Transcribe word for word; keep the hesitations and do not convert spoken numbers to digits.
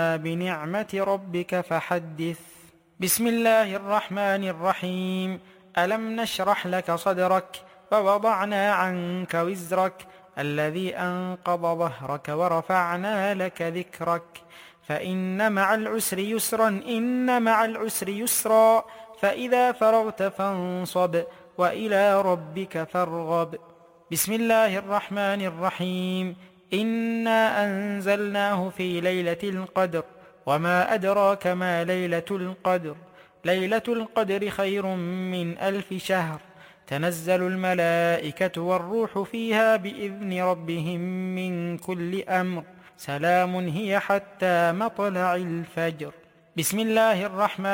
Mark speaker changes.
Speaker 1: بنعمة ربك فحدث. بسم الله الرحمن الرحيم. ألم نشرح لك صدرك ووضعنا عنك وزرك الذي أنقض ظهرك ورفعنا لك ذكرك فإن مع العسر يسرا إن مع العسر يسرا فإذا فرغت فانصب وإلى ربك فارغب. بسم الله الرحمن الرحيم. إنا أنزلناه في ليلة القدر وما أدراك ما ليلة القدر ليلة القدر خير من ألف شهر تنزل الملائكة والروح فيها بإذن ربهم من كل أمر سلام هي حتى مطلع الفجر. بسم الله الرحمن